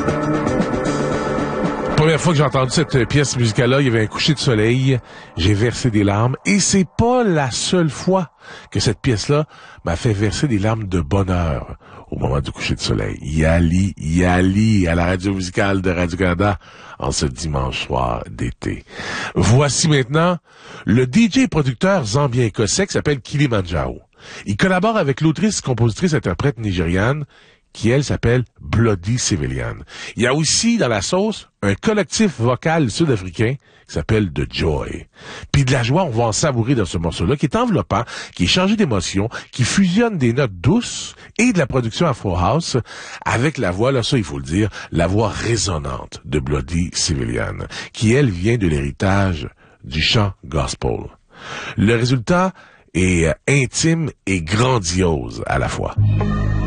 Première fois que j'ai entendu cette pièce musicale-là, il y avait un coucher de soleil, j'ai versé des larmes, et c'est pas la seule fois que cette pièce-là m'a fait verser des larmes de bonheur au moment du coucher de soleil. Yali, à la radio musicale de Radio-Canada, en ce dimanche soir d'été. Voici maintenant le DJ et producteur zambien écossais qui s'appelle Kilimanjaro. Il collabore avec l'autrice, compositrice, interprète nigériane, qui, elle, s'appelle Bloody Civilian. Il y a aussi, dans la sauce, un collectif vocal sud-africain qui s'appelle The Joy. Puis de la joie, on va en savourer dans ce morceau-là, qui est enveloppant, qui est chargé d'émotions, qui fusionne des notes douces et de la production Afro House avec la voix, là, ça, il faut le dire, la voix résonante de Bloody Civilian, qui, elle, vient de l'héritage du chant gospel. Le résultat est intime et grandiose à la fois.